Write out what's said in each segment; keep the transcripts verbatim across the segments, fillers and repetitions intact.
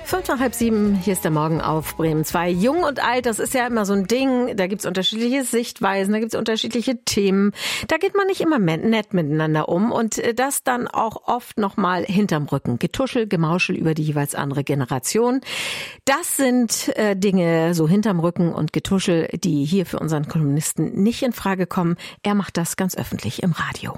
Fünf nach halb sieben, hier ist der Morgen auf Bremen zwei. Jung und alt, das ist ja immer so ein Ding. Da gibt's unterschiedliche Sichtweisen, da gibt's unterschiedliche Themen. Da geht man nicht immer nett miteinander um und das dann auch oft nochmal hinterm Rücken. Getuschel, Gemauschel über die jeweils andere Generation. Das sind äh, Dinge so hinterm Rücken und Getuschel, die hier für unseren Kolumnisten nicht in Frage kommen. Er macht das ganz öffentlich im Radio.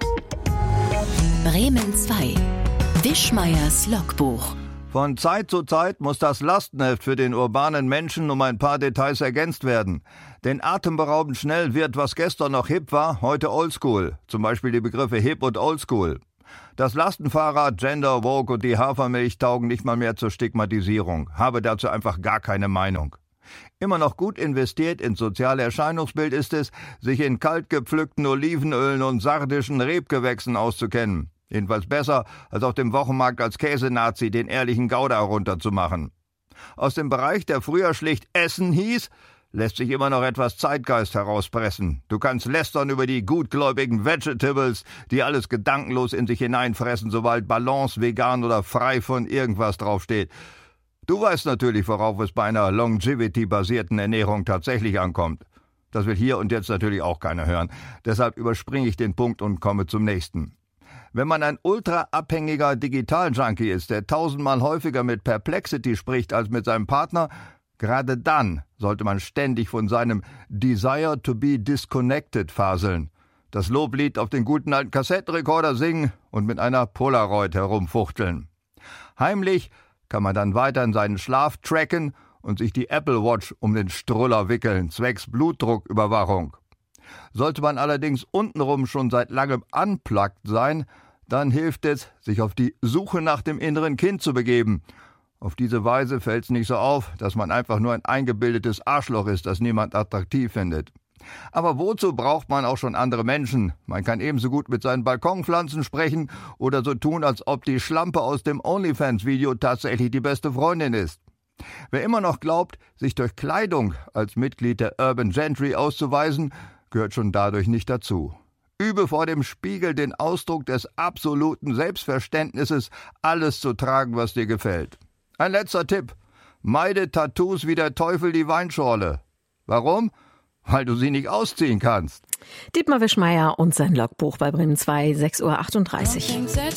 Bremen zwei. Wischmeiers Logbuch. Von Zeit zu Zeit muss das Lastenheft für den urbanen Menschen um ein paar Details ergänzt werden. Denn atemberaubend schnell wird, was gestern noch hip war, heute oldschool. Zum Beispiel die Begriffe hip und oldschool. Das Lastenfahrrad, Gender, Vogue und die Hafermilch taugen nicht mal mehr zur Stigmatisierung. Habe dazu einfach gar keine Meinung. Immer noch gut investiert ins soziale Erscheinungsbild ist es, sich in kalt gepflückten Olivenölen und sardischen Rebgewächsen auszukennen. Jedenfalls besser, als auf dem Wochenmarkt als Käsenazi den ehrlichen Gouda runterzumachen. Aus dem Bereich, der früher schlicht Essen hieß, lässt sich immer noch etwas Zeitgeist herauspressen. Du kannst lästern über die gutgläubigen Vegetables, die alles gedankenlos in sich hineinfressen, sobald Balance, vegan oder frei von irgendwas draufsteht. Du weißt natürlich, worauf es bei einer Longevity-basierten Ernährung tatsächlich ankommt. Das will hier und jetzt natürlich auch keiner hören. Deshalb überspringe ich den Punkt und komme zum nächsten. Wenn man ein ultraabhängiger Digital-Junkie ist, der tausendmal häufiger mit Perplexity spricht als mit seinem Partner, gerade dann sollte man ständig von seinem Desire to be disconnected faseln, das Loblied auf den guten alten Kassettenrekorder singen und mit einer Polaroid herumfuchteln. Heimlich kann man dann weiter in seinen Schlaf tracken und sich die Apple Watch um den Struller wickeln, zwecks Blutdrucküberwachung. Sollte man allerdings untenrum schon seit langem unplugged sein, dann hilft es, sich auf die Suche nach dem inneren Kind zu begeben. Auf diese Weise fällt es nicht so auf, dass man einfach nur ein eingebildetes Arschloch ist, das niemand attraktiv findet. Aber wozu braucht man auch schon andere Menschen? Man kann ebenso gut mit seinen Balkonpflanzen sprechen oder so tun, als ob die Schlampe aus dem OnlyFans-Video tatsächlich die beste Freundin ist. Wer immer noch glaubt, sich durch Kleidung als Mitglied der Urban Gentry auszuweisen, gehört schon dadurch nicht dazu. Übe vor dem Spiegel den Ausdruck des absoluten Selbstverständnisses, alles zu tragen, was dir gefällt. Ein letzter Tipp. Meide Tattoos wie der Teufel die Weinschorle. Warum? Weil du sie nicht ausziehen kannst. Dietmar Wischmeier und sein Logbuch bei Bremen zwei, sechs Uhr achtunddreißig.